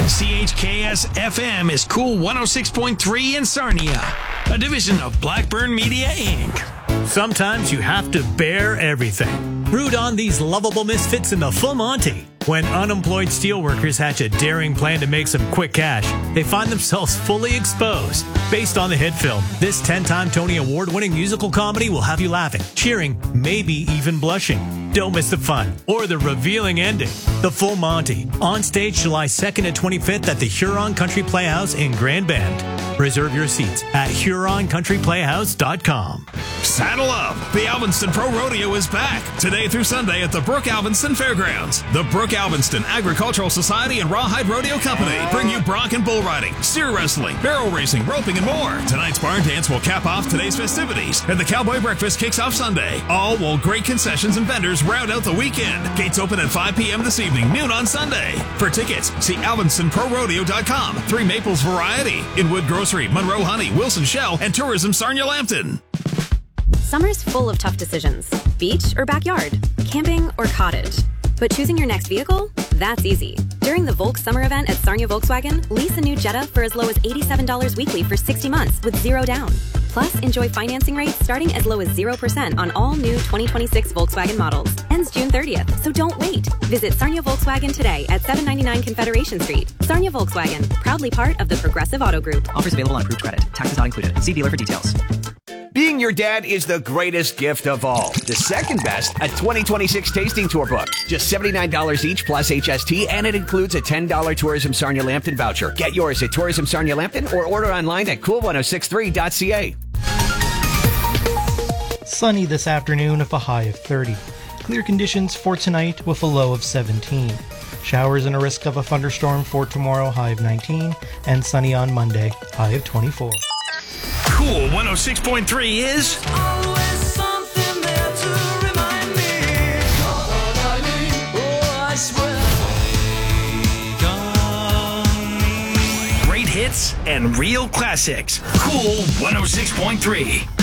CHKS FM is Cool 106.3 in Sarnia, a division of Blackburn Media, Inc. Sometimes you have to bear everything. Root on these lovable misfits in the Full Monty. When unemployed steelworkers hatch a daring plan to make some quick cash, they find themselves fully exposed. Based on the hit film, this 10-time Tony Award-winning musical comedy will have you laughing, cheering, maybe even blushing. Don't miss the fun or the revealing ending. The Full Monty, on stage July 2nd and 25th at the Huron Country Playhouse in Grand Bend. Reserve your seats at HuronCountryPlayhouse.com. Saddle up! The Alvinston Pro Rodeo is back today through Sunday at the Brooke Alvinston Fairgrounds. The Brooke Alvinston Agricultural Society and Rawhide Rodeo Company bring you bronc and bull riding, steer wrestling, barrel racing, roping, and more. Tonight's barn dance will cap off today's festivities, and the Cowboy Breakfast kicks off Sunday. All while great concessions and vendors round out the weekend. Gates open at 5 p.m. this evening, noon on Sunday. For tickets, see AlvinstonProRodeo.com. Three Maples Variety, Inwood Grocery, Monroe Honey, Wilson Shell, and Tourism Sarnia Lambton. Summer's full of tough decisions. Beach or backyard? Camping or cottage? But choosing your next vehicle? That's easy. During the Volk Summer event at Sarnia Volkswagen, lease a new Jetta for as low as $87 weekly for 60 months with zero down. Plus, enjoy financing rates starting as low as 0% on all new 2026 Volkswagen models. Ends June 30th, so don't wait. Visit Sarnia Volkswagen today at 799 Confederation Street. Sarnia Volkswagen, proudly part of the Progressive Auto Group. Offers available on approved credit. Taxes not included. See dealer for details. Being your dad is the greatest gift of all. The second best, a 2026 tasting tour book. Just $79 each plus HST, and it includes a $10 Tourism Sarnia Lambton voucher. Get yours at Tourism Sarnia Lambton or order online at cool1063.ca. Sunny this afternoon with a high of 30. Clear conditions for tonight with a low of 17. Showers and a risk of a thunderstorm for tomorrow, high of 19. And sunny on Monday, high of 24. Cool 106.3 is... Always something there to remind me. Oh, I swear. Great hits and real classics. Cool 106.3.